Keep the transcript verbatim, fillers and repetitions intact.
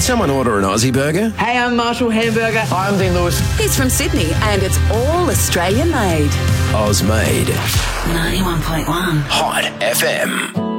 someone order an Aussie burger? Hey, I'm Marshall Hamburger. Hi, I'm Dean Lewis. He's from Sydney and it's all Australian made. Oz made. ninety-one point one Hot F M.